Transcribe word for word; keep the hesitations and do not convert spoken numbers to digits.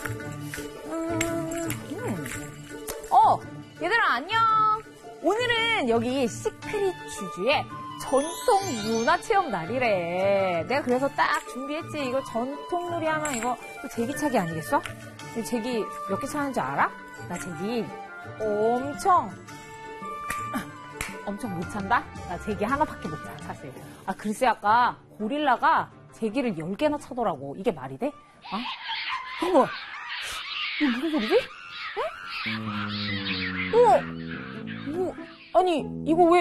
음. 어, 얘들아 안녕. 오늘은 여기 시크릿 주주의 전통 문화체험 날이래. 내가 그래서 딱 준비했지. 이거 전통 놀이 하면 이거 또 제기차기 아니겠어? 이 제기 몇 개 차는 줄 알아? 나 제기 엄청 엄청 못 찬다? 나 제기 하나밖에 못 차, 사실. 아, 글쎄 아까 고릴라가 제기를 열 개나 차더라고. 이게 말이 돼? 아? 어머! 이거 무슨 소리지? 어? 어? 뭐, 아니, 이거 왜